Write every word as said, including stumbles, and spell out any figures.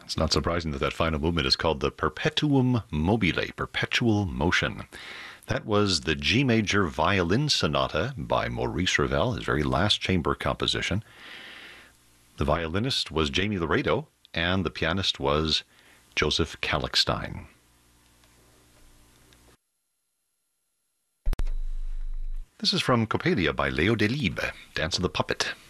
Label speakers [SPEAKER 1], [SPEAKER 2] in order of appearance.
[SPEAKER 1] It's not surprising that that final movement is called the Perpetuum Mobile, perpetual motion. That was the G major violin sonata by Maurice Ravel, his very last chamber composition. The violinist was Jamie Laredo, and the pianist was Joseph Kalkstein. This is from Coppelia by Leo Delibes, Dance of the Puppet.